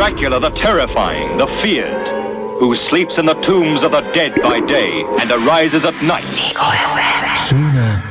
Dracula the terrifying, the feared, who sleeps in the tombs of the dead by day and arises at night. Schöne